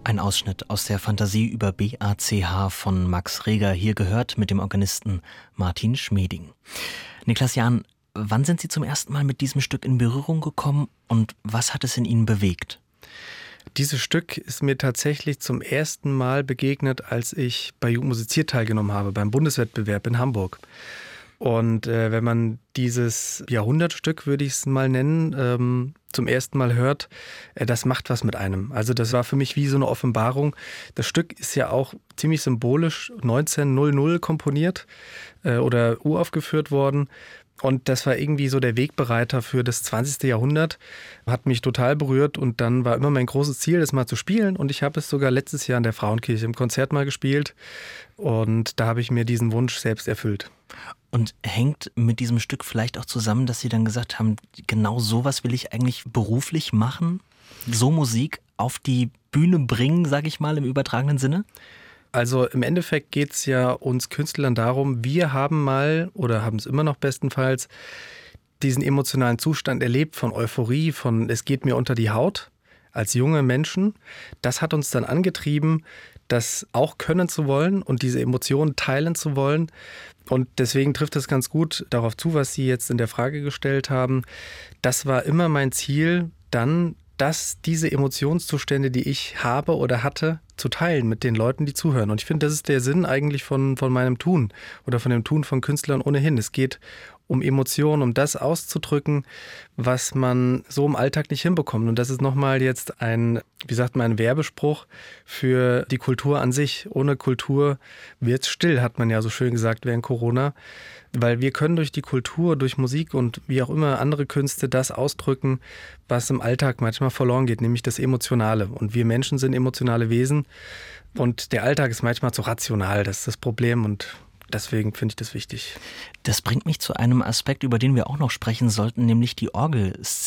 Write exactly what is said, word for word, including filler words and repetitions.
Ein Ausschnitt aus der Fantasie über B A C H von Max Reger, hier gehört mit dem Organisten Martin Schmedding. Niklas Jahn, wann sind Sie zum ersten Mal mit diesem Stück in Berührung gekommen und was hat es in Ihnen bewegt? Dieses Stück ist mir tatsächlich zum ersten Mal begegnet, als ich bei Jugend musiziert teilgenommen habe, beim Bundeswettbewerb in Hamburg. Und äh, wenn man dieses Jahrhundertstück, würde ich es mal nennen, ähm, zum ersten Mal hört, äh, das macht was mit einem. Also das war für mich wie so eine Offenbarung. Das Stück ist ja auch ziemlich symbolisch neunzehnhundert komponiert äh, oder uraufgeführt worden. Und das war irgendwie so der Wegbereiter für das zwanzigste Jahrhundert. Hat mich total berührt und dann war immer mein großes Ziel, das mal zu spielen. Und ich habe es sogar letztes Jahr in der Frauenkirche im Konzert mal gespielt. Und da habe ich mir diesen Wunsch selbst erfüllt. Und hängt mit diesem Stück vielleicht auch zusammen, dass Sie dann gesagt haben, genau sowas will ich eigentlich beruflich machen? So Musik auf die Bühne bringen, sage ich mal, im übertragenen Sinne? Also im Endeffekt geht es ja uns Künstlern darum, wir haben mal oder haben es immer noch bestenfalls diesen emotionalen Zustand erlebt von Euphorie, von es geht mir unter die Haut als junge Menschen. Das hat uns dann angetrieben, das auch können zu wollen und diese Emotionen teilen zu wollen. Und deswegen trifft es ganz gut darauf zu, was Sie jetzt in der Frage gestellt haben. Das war immer mein Ziel, dann dass diese Emotionszustände, die ich habe oder hatte, zu teilen mit den Leuten, die zuhören. Und ich finde, das ist der Sinn eigentlich von, von meinem Tun oder von dem Tun von Künstlern ohnehin. Es geht um Emotionen, um das auszudrücken, was man so im Alltag nicht hinbekommt. Und das ist nochmal jetzt ein, wie sagt man, ein Werbespruch für die Kultur an sich. Ohne Kultur wird's still, hat man ja so schön gesagt während Corona. Weil wir können durch die Kultur, durch Musik und wie auch immer andere Künste das ausdrücken, was im Alltag manchmal verloren geht, nämlich das Emotionale. Und wir Menschen sind emotionale Wesen und der Alltag ist manchmal zu rational, das ist das Problem und deswegen finde ich das wichtig. Das bringt mich zu einem Aspekt, über den wir auch noch sprechen sollten, nämlich die Orgelszene.